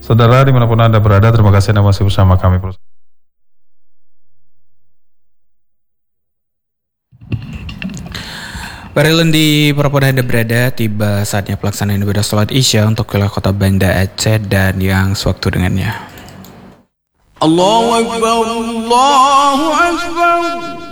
Saudara dimanapun Anda berada, terima kasih Anda masih bersama kami. Barilan di Propon Anda berada, tiba saatnya pelaksanaan ibadah sholat Isya untuk wilayah kota Banda Aceh dan yang sewaktu dengannya. Allahu Akbar, Allahu Akbar.